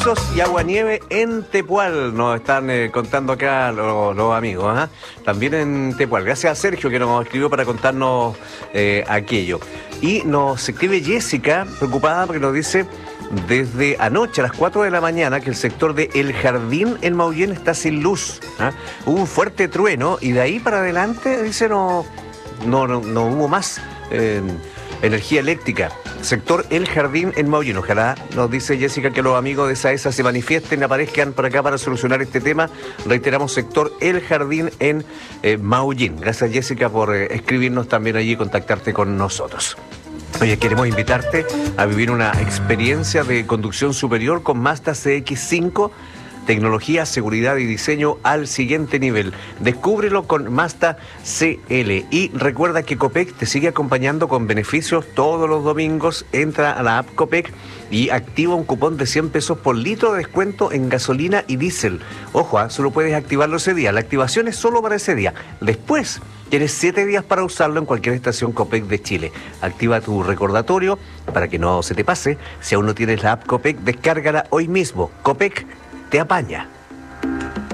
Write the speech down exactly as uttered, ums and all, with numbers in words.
Y agua nieve en Tepual, nos están eh, contando acá los, los amigos, ¿eh? También en Tepual. Gracias a Sergio que nos escribió para contarnos eh, aquello. Y nos escribe Jessica, preocupada porque nos dice desde anoche a las cuatro de la mañana que el sector de El Jardín en Mauyén está sin luz, ¿eh? Hubo un fuerte trueno y de ahí para adelante, dice, no, no, no, no hubo más eh, energía eléctrica. Sector El Jardín en Mauyén. Ojalá, nos dice Jessica, que los amigos de SAESA se manifiesten, aparezcan por acá para solucionar este tema. Reiteramos, sector El Jardín en eh, Mauyén. Gracias, Jessica, por eh, escribirnos también allí y contactarte con nosotros. Oye, queremos invitarte a vivir una experiencia de conducción superior con Mazda C X cinco. Tecnología, seguridad y diseño al siguiente nivel. Descúbrelo con Mazda C L. Y recuerda que Copec te sigue acompañando con beneficios todos los domingos. Entra a la app Copec y activa un cupón de cien pesos por litro de descuento en gasolina y diésel. Ojo, ¿eh? Solo puedes activarlo ese día. La activación es solo para ese día. Después tienes siete días para usarlo en cualquier estación Copec de Chile. Activa tu recordatorio para que no se te pase. Si aún no tienes la app Copec, descárgala hoy mismo. Copec te apaña.